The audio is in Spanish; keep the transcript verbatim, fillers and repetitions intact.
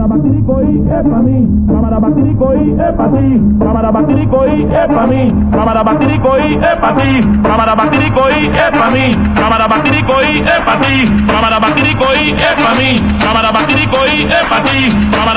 Baquiricoí es pa' mí, cámara Baquiricoí es pa' ti, cámara Baquiricoí es pa' mí, cámara Baquiricoí es pa' ti, cámara Baquiricoí es pa' mí, cámara Baquiricoí es pa' ti, cámara Baquiricoí es pa' mí, cámara Baquiricoí es pa' ti, cámara